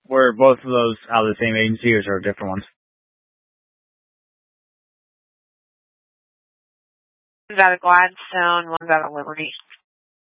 Were both of those out of the same agency or are different ones? One's out of Gladstone, one's out of Liberty.